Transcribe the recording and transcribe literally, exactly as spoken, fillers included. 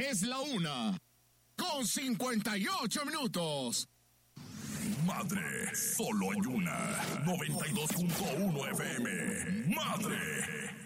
Es la una, con cincuenta y ocho minutos. Madre, solo hay una. noventa y dos punto uno F M. Madre.